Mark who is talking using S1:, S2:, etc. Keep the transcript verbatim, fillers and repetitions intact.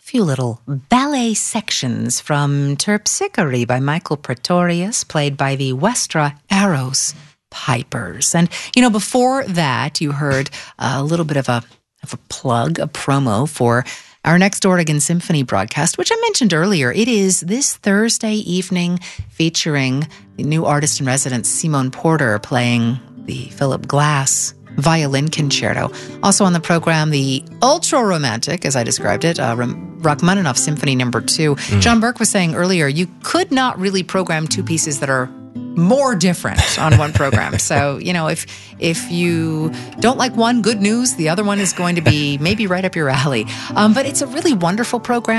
S1: few little ballet sections from Terpsichore by Michael Pretorius, played by the Westra Aros Pipers. And, you know, before that, you heard a little bit of a, of a plug, a promo for our next Oregon Symphony broadcast, which I mentioned earlier. It is this Thursday evening, featuring the new artist in residence, Simone Porter, playing the Philip Glass violin concerto. Also on the program, the ultra-romantic, as I described it, uh, Rachmaninoff Symphony Number Two. Mm. John Burke was saying earlier, you could not really program two pieces that are more different on one program. So, you know, if if you don't like one, good news, the other one is going to be maybe right up your alley. Um, but it's a really wonderful program.